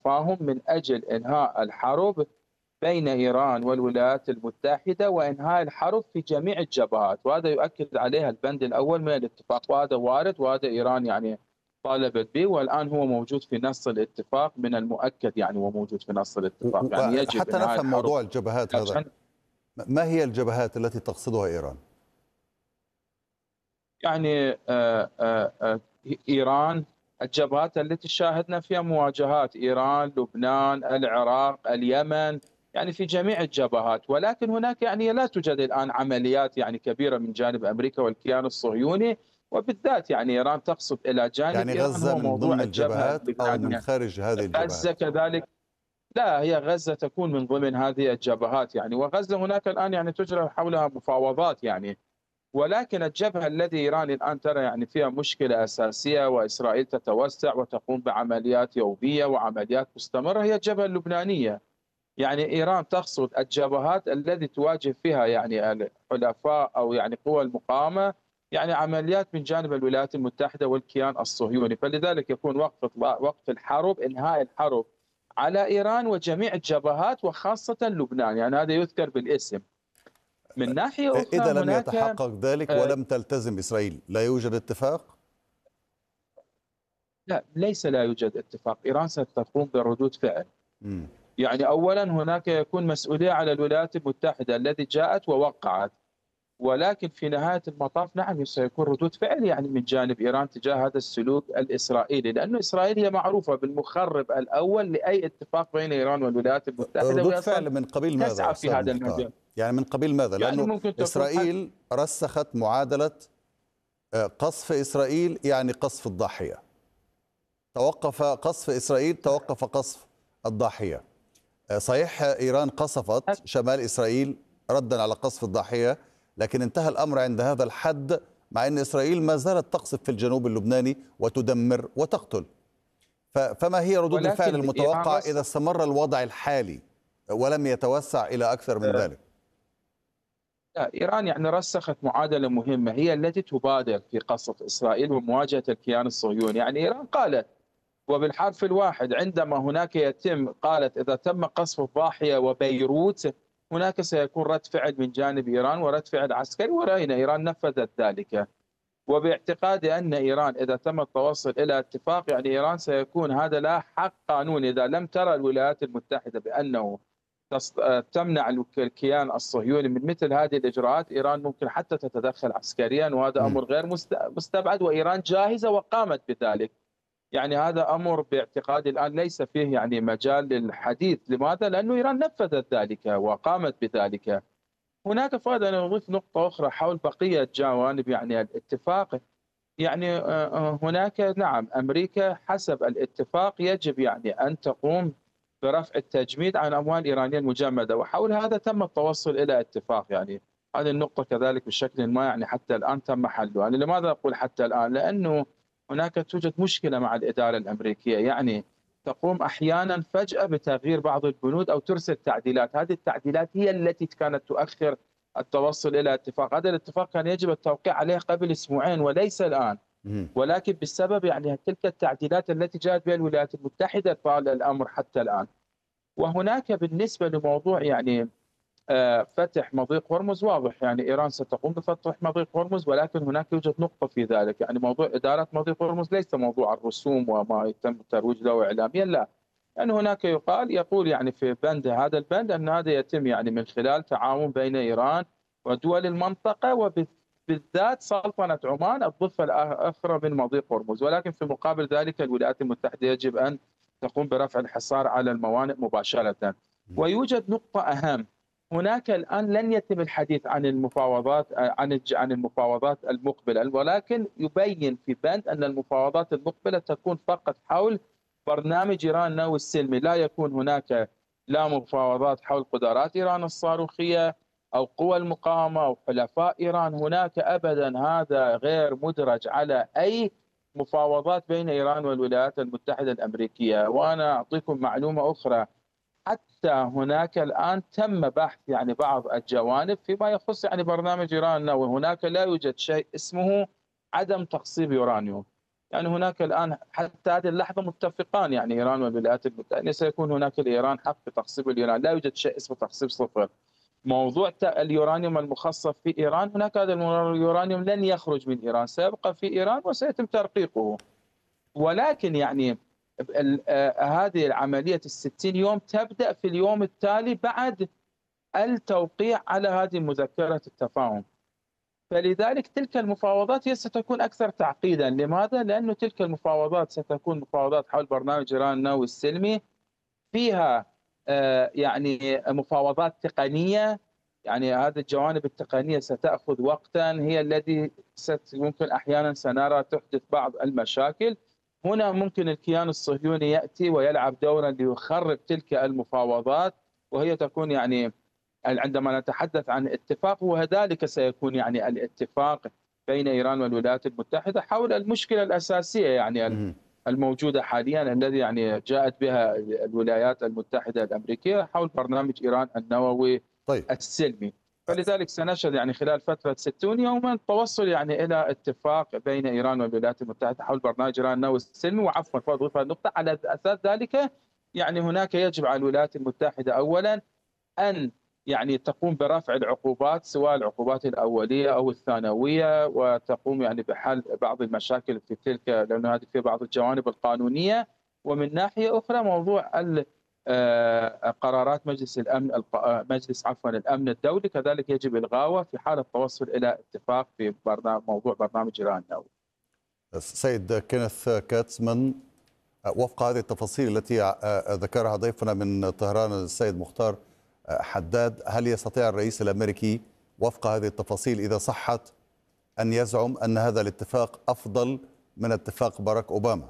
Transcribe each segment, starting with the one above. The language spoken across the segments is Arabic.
تفاهم من أجل إنهاء الحرب بين إيران والولايات المتحدة وإنهاء الحرب في جميع الجبهات، وهذا يؤكد عليها البند الأول من الاتفاق، وهذا وارد، وهذا إيران يعني طالبت به، والآن هو موجود في نص الاتفاق، من المؤكد يعني هو موجود في نص الاتفاق، يعني يجب وحتى إنهاء نفهم الحرب. موضوع الجبهات هذا، عشان ما هي الجبهات التي تقصدها إيران؟ يعني إيران، الجبهات التي شاهدنا فيها مواجهات، إيران، لبنان، العراق، اليمن، يعني في جميع الجبهات، ولكن هناك يعني لا توجد الآن عمليات يعني كبيرة من جانب أمريكا والكيان الصهيوني، وبالذات يعني إيران تقصد إلى جانب يعني إيران غزة هو من موضوع ضمن الجبهة الجبهات أو من اللبنانية. خارج هذه غزة الجبهات؟ كذلك، لا، هي غزة تكون من ضمن هذه الجبهات يعني، وغزة هناك الآن يعني تجرى حولها مفاوضات يعني، ولكن الجبهة الذي إيران الآن ترى يعني فيها مشكلة أساسية وإسرائيل تتوسع وتقوم بعمليات يومية وعمليات مستمرة هي الجبهة اللبنانية. يعني إيران تقصد الجبهات التي تواجه فيها يعني الحلفاء أو يعني قوى المقاومة، يعني عمليات من جانب الولايات المتحدة والكيان الصهيوني، فلذلك يكون وقف الحرب، إنهاء الحرب على إيران وجميع الجبهات وخاصة لبنان، يعني هذا يذكر بالاسم. من ناحية أخرى إذا لم هناك يتحقق ذلك آه، ولم تلتزم إسرائيل لا يوجد اتفاق؟ لا، ليس لا يوجد اتفاق، إيران ستقوم بردود فعل. مم. يعني أولا هناك يكون مسؤولية على الولايات المتحدة التي جاءت ووقعت، ولكن في نهاية المطاف نعم سيكون ردود فعل يعني من جانب إيران تجاه هذا السلوك الإسرائيلي، لأن إسرائيل هي معروفة بالمخرب الأول لأي اتفاق بين إيران والولايات المتحدة، ردود وهي أصلا فعل من قبيل ماذا تسعى في أستاذ هذا مختار؟ المجال. يعني من قبيل ماذا؟ يعني لأنه ممكن تكون إسرائيل رسخت معادلة قصف إسرائيل يعني قصف الضاحية، توقف قصف إسرائيل توقف قصف الضاحية. صحيح إيران قصفت شمال إسرائيل ردا على قصف الضاحية، لكن انتهى الأمر عند هذا الحد، مع أن إسرائيل ما زالت تقصف في الجنوب اللبناني وتدمر وتقتل. فما هي ردود الفعل ولكن إيران المتوقعة إذا استمر الوضع الحالي ولم يتوسع إلى أكثر من ذلك؟ لا، إيران يعني رسخت معادلة مهمة، هي التي تبادر في قصف إسرائيل ومواجهة الكيان الصهيوني. يعني إيران قالت وبالحرف الواحد عندما هناك قالت إذا تم قصف الضاحية وبيروت هناك سيكون رد فعل من جانب إيران ورد فعل عسكري، ورأينا إيران نفذت ذلك. وباعتقادي أن إيران إذا تم التوصل إلى اتفاق، يعني إيران سيكون هذا لا حق قانوني، إذا لم ترى الولايات المتحدة بأنه تمنع الكيان الصهيوني من مثل هذه الإجراءات، إيران ممكن حتى تتدخل عسكريا، وهذا أمر غير مستبعد، وإيران جاهزة وقامت بذلك. يعني هذا أمر باعتقادي الآن ليس فيه يعني مجال للحديث. لماذا؟ لأنه إيران نفذت ذلك وقامت بذلك. هناك فائدة أن نضيف نقطة أخرى حول بقية جوانب يعني الاتفاق. يعني هناك نعم أمريكا حسب الاتفاق يجب يعني أن تقوم برفع التجميد عن أموال إيرانية المجمدة، وحول هذا تم التوصل إلى اتفاق. يعني هذه النقطة كذلك بشكل ما يعني حتى الآن تم حلها. يعني لماذا أقول حتى الآن؟ لأنه هناك توجد مشكلة مع الإدارة الأمريكية، يعني تقوم أحيانا فجأة بتغيير بعض البنود أو ترسل تعديلات، هذه التعديلات هي التي كانت تؤخر التوصل إلى اتفاق. هذا الاتفاق كان يجب التوقيع عليه قبل أسبوعين وليس الآن، ولكن بسبب يعني تلك التعديلات التي جاءت بها الولايات المتحدة طال الأمر حتى الآن. وهناك بالنسبة لموضوع يعني فتح مضيق هرمز، واضح يعني إيران ستقوم بفتح مضيق هرمز، ولكن هناك يوجد نقطة في ذلك، يعني موضوع إدارة مضيق هرمز ليس موضوع الرسوم وما يتم الترويج له إعلاميا، لا، يعني هناك يقول يعني في بند هذا البند أن هذا يتم يعني من خلال تعاون بين إيران ودول المنطقة، وبالذات سلطنة عمان الضفة الأخرى من مضيق هرمز، ولكن في مقابل ذلك الولايات المتحدة يجب أن تقوم برفع الحصار على الموانئ مباشرة. ويوجد نقطة أهم، هناك الآن لن يتم الحديث عن المفاوضات عن المفاوضات المقبلة، ولكن يبين في بند أن المفاوضات المقبلة تكون فقط حول برنامج إيران النووي السلمي، لا يكون هناك لا مفاوضات حول قدرات إيران الصاروخية أو قوى المقاومة أو حلفاء إيران، هناك أبدا، هذا غير مدرج على أي مفاوضات بين إيران والولايات المتحدة الأمريكية. وأنا أعطيكم معلومة أخرى، حتى هناك الآن تم بحث يعني بعض الجوانب فيما يخص يعني برنامج إيران النووي، هناك لا يوجد شيء اسمه عدم تخصيب يورانيوم، يعني هناك الآن حتى هذه اللحظة متفقان، يعني إيران والولايات المتحدة أن سيكون هناك لإيران حق في تخصيب اليورانيوم، لا يوجد شيء اسمه تخصيب صفر. موضوع اليورانيوم المخصب في إيران، هناك هذا اليورانيوم لن يخرج من إيران، سيبقى في إيران وسيتم ترقيقه. ولكن يعني هذه العملية ال60 يوم تبدأ في اليوم التالي بعد التوقيع على هذه مذكرة التفاهم. فلذلك تلك المفاوضات هي ستكون أكثر تعقيدا. لماذا؟ لأن تلك المفاوضات ستكون مفاوضات حول برنامج إيران النووي السلمي، فيها يعني مفاوضات تقنية، يعني هذه الجوانب التقنية ستأخذ وقتا، هي التي ممكن أحيانا سنرى تحدث بعض المشاكل. هنا ممكن الكيان الصهيوني يأتي ويلعب دورا ليخرب تلك المفاوضات، وهي تكون يعني عندما نتحدث عن اتفاق، وذلك سيكون يعني الاتفاق بين إيران والولايات المتحدة حول المشكلة الأساسية يعني الموجودة حاليا، الذي يعني جاءت بها الولايات المتحدة الأمريكية حول برنامج إيران النووي السلمي. فلذلك سنشهد يعني خلال فترة 60 يوما توصل يعني إلى اتفاق بين إيران والولايات المتحدة حول برنامج إيران النووي السلمي. وعفوا فأضيف النقطة، على أساس ذلك يعني هناك يجب على الولايات المتحدة أولا أن يعني تقوم برفع العقوبات، سواء العقوبات الأولية أو الثانوية، وتقوم يعني بحل بعض المشاكل في تلك، لأن هذه في بعض الجوانب القانونية. ومن ناحية أخرى موضوع قرارات مجلس الأمن الدولي كذلك يجب إلغاؤه في حال التوصل إلى اتفاق في موضوع برنامج إيران النووي. سيد كينيث كاتسمان، وفق هذه التفاصيل التي ذكرها ضيفنا من طهران السيد مختار حداد، هل يستطيع الرئيس الأمريكي وفق هذه التفاصيل إذا صحت أن يزعم أن هذا الاتفاق أفضل من اتفاق باراك أوباما؟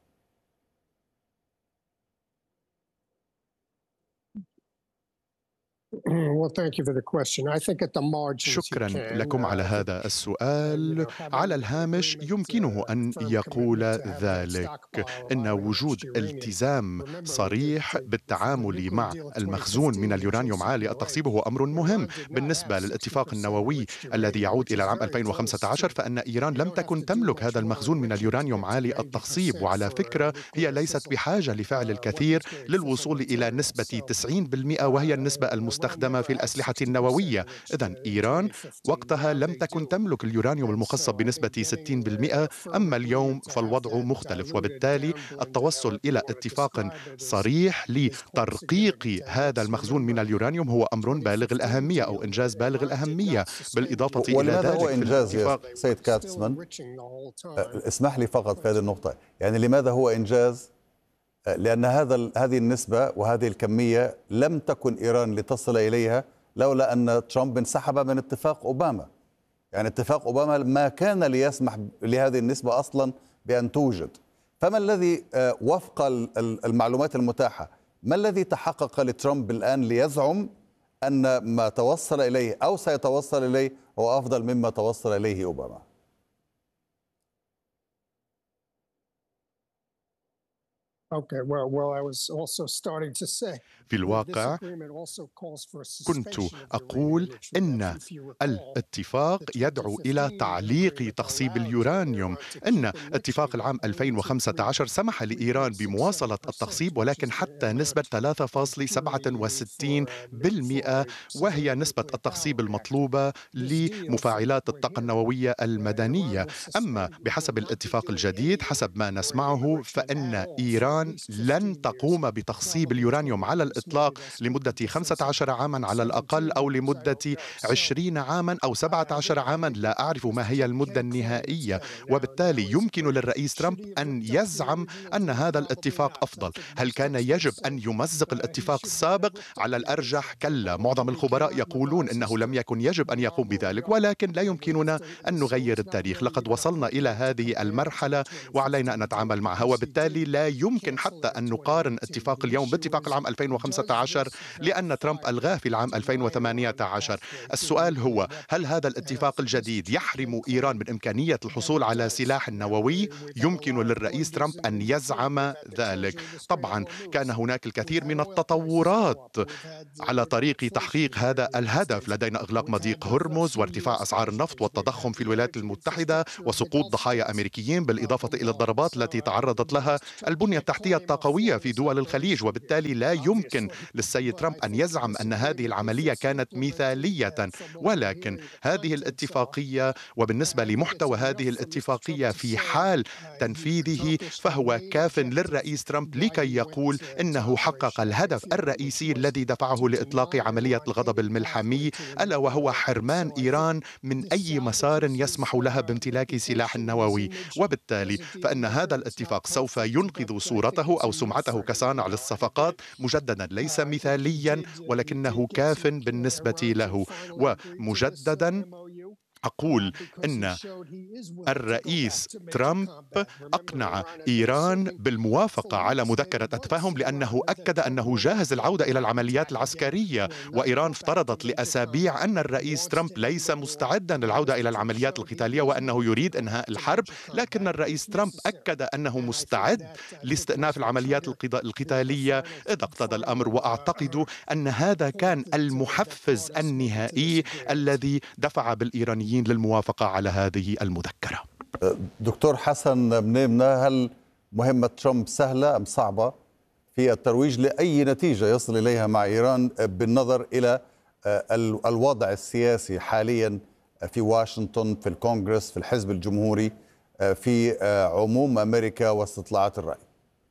شكرا لكم على هذا السؤال. على الهامش يمكنه أن يقول ذلك، إن وجود التزام صريح بالتعامل مع المخزون من اليورانيوم عالي التخصيب هو أمر مهم. بالنسبة للاتفاق النووي الذي يعود إلى العام 2015، فإن إيران لم تكن تملك هذا المخزون من اليورانيوم عالي التخصيب، وعلى فكرة هي ليست بحاجة لفعل الكثير للوصول إلى نسبة 90%، وهي النسبة المستخدمة في الأسلحة النووية. إذن إيران وقتها لم تكن تملك اليورانيوم المخصب بنسبة 60%، أما اليوم فالوضع مختلف، وبالتالي التوصل إلى اتفاق صريح لترقيق هذا المخزون من اليورانيوم هو أمر بالغ الأهمية أو إنجاز بالغ الأهمية. بالإضافة إلى ذلك هو إنجاز يا سيد كاتسمان؟ اسمح لي فقط في هذه النقطة، يعني لماذا هو إنجاز؟ لأن هذه النسبة وهذه الكمية لم تكن إيران لتصل إليها لولا أن ترامب انسحب من اتفاق أوباما. يعني اتفاق أوباما ما كان ليسمح لهذه النسبة أصلا بأن توجد. فما الذي وفق المعلومات المتاحة، ما الذي تحقق لترامب الآن ليزعم أن ما توصل إليه أو سيتوصل إليه هو أفضل مما توصل إليه أوباما؟ في الواقع كنت أقول إن الاتفاق يدعو إلى تعليق تخصيب اليورانيوم. إن اتفاق العام 2015 سمح لإيران بمواصلة التخصيب، ولكن حتى نسبة 3.67%، وهي نسبة التخصيب المطلوبة لمفاعلات الطاقة النووية المدنية. أما بحسب الاتفاق الجديد حسب ما نسمعه فإن إيران لن تقوم بتخصيب اليورانيوم على الإطلاق لمدة 15 عاما على الأقل، أو لمدة 20 عاما أو 17 عاما، لا أعرف ما هي المدة النهائية. وبالتالي يمكن للرئيس ترامب أن يزعم أن هذا الاتفاق أفضل. هل كان يجب أن يمزق الاتفاق السابق؟ على الأرجح كلا. معظم الخبراء يقولون أنه لم يكن يجب أن يقوم بذلك، ولكن لا يمكننا أن نغير التاريخ. لقد وصلنا إلى هذه المرحلة وعلينا أن نتعامل معها، وبالتالي لا يمكن يمكن حتى أن نقارن اتفاق اليوم باتفاق العام 2015 لأن ترامب ألغاه في العام 2018. السؤال هو: هل هذا الاتفاق الجديد يحرم إيران من إمكانية الحصول على سلاح نووي؟ يمكن للرئيس ترامب أن يزعم ذلك. طبعا كان هناك الكثير من التطورات على طريق تحقيق هذا الهدف. لدينا إغلاق مضيق هرمز وارتفاع أسعار النفط والتضخم في الولايات المتحدة وسقوط ضحايا أمريكيين، بالإضافة إلى الضربات التي تعرضت لها البنية التحتية الطاقوية في دول الخليج. وبالتالي لا يمكن للسيد ترامب أن يزعم أن هذه العملية كانت مثالية، ولكن هذه الاتفاقية وبالنسبة لمحتوى هذه الاتفاقية في حال تنفيذه فهو كاف للرئيس ترامب لكي يقول إنه حقق الهدف الرئيسي الذي دفعه لإطلاق عملية الغضب الملحمي، ألا وهو حرمان إيران من أي مسار يسمح لها بامتلاك سلاح نووي. وبالتالي فإن هذا الاتفاق سوف ينقذ صورته أو سمعته كصانع للصفقات. مجددا ليس مثاليا ولكنه كاف بالنسبة له. ومجددا أقول إن الرئيس ترامب أقنع إيران بالموافقة على مذكرة التفاهم لأنه أكد أنه جاهز العودة إلى العمليات العسكرية، وإيران افترضت لأسابيع أن الرئيس ترامب ليس مستعدا للعودة إلى العمليات القتالية وأنه يريد إنهاء الحرب. لكن الرئيس ترامب أكد أنه مستعد لاستئناف العمليات القتالية إذا اقتضى الأمر. وأعتقد أن هذا كان المحفز النهائي الذي دفع بالإيرانيين للموافقة على هذه المذكرة. دكتور حسن بنيمنا، هل مهمة ترامب سهلة أم صعبة في الترويج لأي نتيجة يصل إليها مع إيران بالنظر إلى الوضع السياسي حاليا في واشنطن، في الكونغرس، في الحزب الجمهوري، في عموم أمريكا واستطلاعات الرأي؟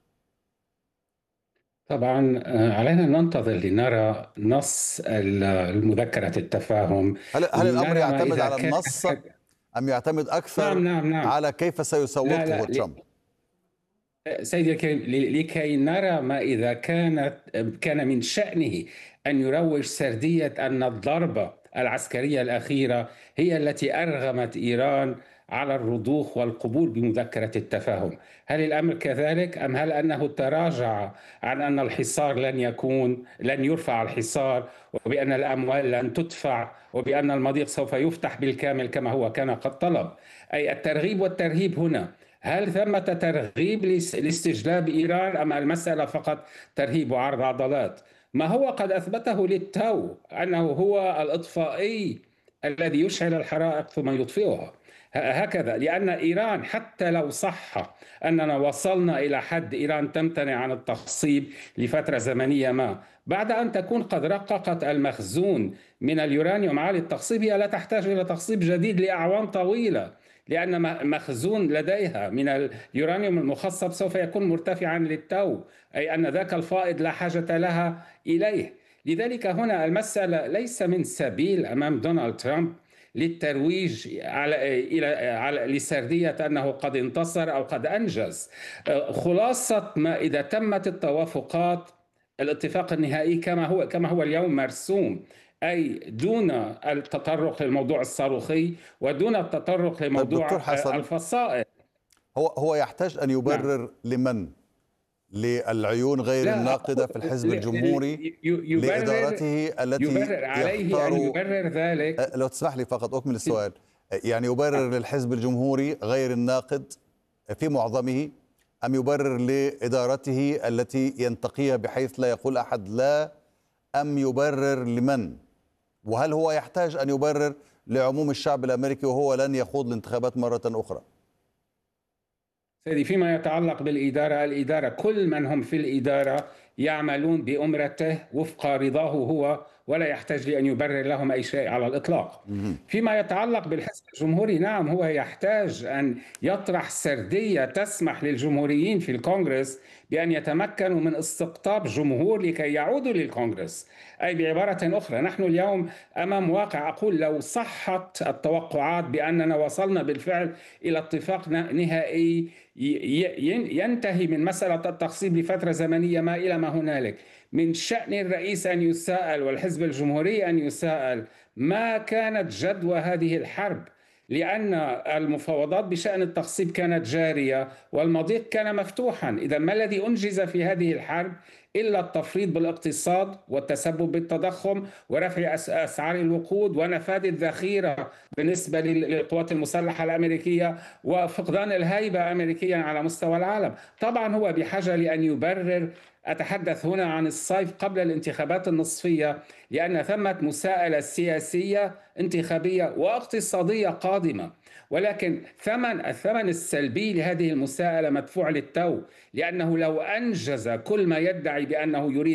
طبعا علينا ننتظر لنرى نص المذكرة التفاهم. هل الأمر يعتمد على النص أم يعتمد أكثر نعم. على كيف سيسوقه ترامب؟ سيدي الكريم، لكي نرى ما إذا كان من شأنه أن يروج سردية أن الضربة العسكرية الأخيرة هي التي أرغمت إيران على الرضوخ والقبول بمذكرة التفاهم. هل الأمر كذلك أم هل أنه تراجع عن أن الحصار لن يرفع الحصار، وبأن الأموال لن تدفع، وبأن المضيق سوف يفتح بالكامل كما هو كان قد طلب؟ أي الترغيب والترهيب هنا، هل ثمة ترغيب لاستجلاب إيران أم المسألة فقط ترهيب وعرض عضلات؟ ما هو قد أثبته للتو أنه هو الإطفائي الذي يشعل الحرائق ثم يطفئها هكذا. لأن إيران حتى لو صح أننا وصلنا إلى حد إيران تمتنع عن التخصيب لفترة زمنية ما، بعد أن تكون قد رققت المخزون من اليورانيوم عالي التخصيب، هي لا تحتاج إلى تخصيب جديد لأعوام طويلة، لأن مخزون لديها من اليورانيوم المخصب سوف يكون مرتفعا للتو، أي أن ذاك الفائض لا حاجة لها إليه. لذلك هنا المسألة ليس من سبيل أمام دونالد ترامب للترويج لسردية أنه قد انتصر أو قد أنجز. خلاصة ما إذا تمت التوافقات، الاتفاق النهائي كما هو اليوم مرسوم، أي دون التطرق للموضوع الصاروخي ودون التطرق لموضوع الفصائل. هو يحتاج أن يبرر لمن؟ للعيون غير الناقدة في الحزب الجمهوري، لإدارته التي يبرر عليه أن يبرر ذلك. لو تسمح لي فقط أكمل السؤال. يعني يبرر للحزب الجمهوري غير الناقد في معظمه، أم يبرر لإدارته التي ينتقيها بحيث لا يقول أحد لا، أم يبرر لمن؟ وهل هو يحتاج أن يبرر لعموم الشعب الأمريكي وهو لن يخوض الانتخابات مرة أخرى؟ سيدي، فيما يتعلق بالإدارة، الإدارة كل من هم في الإدارة يعملون بأمرته وفق رضاه هو، ولا يحتاج لأن يبرر لهم أي شيء على الإطلاق. فيما يتعلق بالحزب الجمهوري، نعم، هو يحتاج أن يطرح سردية تسمح للجمهوريين في الكونغرس بأن يتمكنوا من استقطاب جمهور لكي يعودوا للكونغرس. أي بعبارة أخرى، نحن اليوم أمام واقع، أقول لو صحت التوقعات بأننا وصلنا بالفعل إلى اتفاق نهائي ينتهي من مسألة التخصيب لفترة زمنية ما إلى ما هنالك، من شأن الرئيس أن يساءل والحزب الجمهوري أن يساءل ما كانت جدوى هذه الحرب. لأن المفاوضات بشأن التخصيب كانت جارية والمضيق كان مفتوحا. إذا ما الذي أنجز في هذه الحرب إلا التفريط بالاقتصاد والتسبب بالتضخم ورفع أسعار الوقود ونفاذ الذخيرة بالنسبة للقوات المسلحة الأمريكية وفقدان الهيبة أمريكيا على مستوى العالم. طبعا هو بحاجة لأن يبرر. أتحدث هنا عن الصيف قبل الانتخابات النصفية، لأن ثمة مساءلة سياسية انتخابية واقتصادية قادمة، ولكن الثمن السلبي لهذه المساءلة مدفوع للتو، لأنه لو أنجز كل ما يدعي بأنه يريد